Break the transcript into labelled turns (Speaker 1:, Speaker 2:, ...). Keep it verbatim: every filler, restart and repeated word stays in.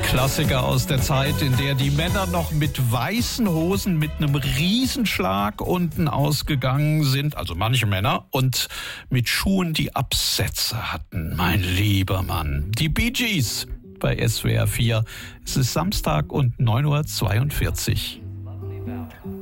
Speaker 1: Klassiker aus der Zeit, in der die Männer noch mit weißen Hosen mit einem Riesenschlag unten ausgegangen sind, also manche Männer, und mit Schuhen, die Absätze hatten. Mein lieber Mann. Die Bee Gees bei S W R vier. Es ist Samstag und neun Uhr zweiundvierzig.